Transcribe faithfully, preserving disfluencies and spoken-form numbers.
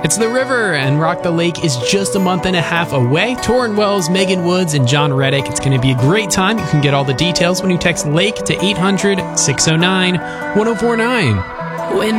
It's The River, and Rock the Lake is just a month and a half away. Torrin Wells, Megan Woods, and John Reddick. It's going to be a great time. You can get all the details when you text LAKE to eight hundred, six oh nine, one oh four nine. When